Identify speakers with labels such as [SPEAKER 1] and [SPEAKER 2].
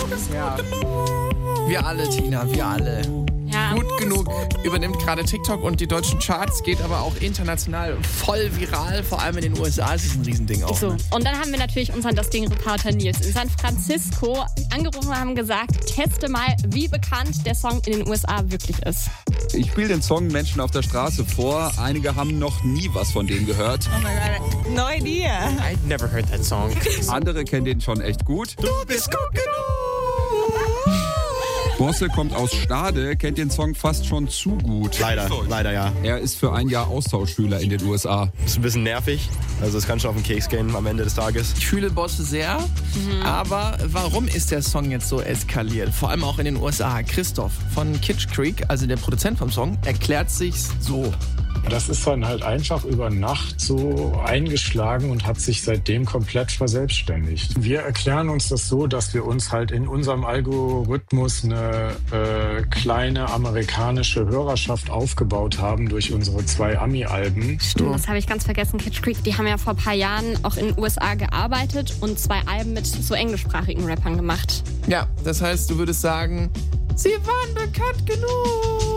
[SPEAKER 1] Ja. Wir alle, Tina, wir alle.
[SPEAKER 2] Ja.
[SPEAKER 1] Gut genug übernimmt gerade TikTok und die deutschen Charts, geht aber auch international voll viral, vor allem in den USA ist es ein Riesending auch.
[SPEAKER 2] So.
[SPEAKER 1] Ne?
[SPEAKER 2] Und dann haben wir natürlich unseren Dusting-Reporter Nils in San Francisco angerufen und haben gesagt, teste mal, wie bekannt der Song in den USA wirklich ist.
[SPEAKER 3] Ich spiele den Song Menschen auf der Straße vor. Einige haben noch nie was von dem gehört.
[SPEAKER 4] Oh my god, no idea.
[SPEAKER 5] I'd never heard that song.
[SPEAKER 3] Andere kennen den schon echt gut.
[SPEAKER 1] Du bist gut genug!
[SPEAKER 3] Bosse kommt aus Stade, kennt den Song fast schon zu gut.
[SPEAKER 6] Leider ja.
[SPEAKER 3] Er ist für ein Jahr Austauschschüler in den USA.
[SPEAKER 6] Ist ein bisschen nervig. Also es kann schon auf den Keks gehen am Ende des Tages.
[SPEAKER 1] Ich fühle Bosse sehr, aber warum ist der Song jetzt so eskaliert? Vor allem auch in den USA. Christoph von Kitsch Creek, also der Produzent vom Song, erklärt sich's so.
[SPEAKER 7] Das ist dann halt einfach über Nacht so eingeschlagen und hat sich seitdem komplett verselbstständigt. Wir erklären uns das so, dass wir uns halt in unserem Algorithmus eine kleine amerikanische Hörerschaft aufgebaut haben durch unsere 2 Ami-Alben.
[SPEAKER 2] Stimmt, das habe ich ganz vergessen. Kitsch Creek, die haben ja vor ein paar Jahren auch in den USA gearbeitet und 2 Alben mit so englischsprachigen Rappern gemacht.
[SPEAKER 1] Ja, das heißt, du würdest sagen, sie waren bekannt genug.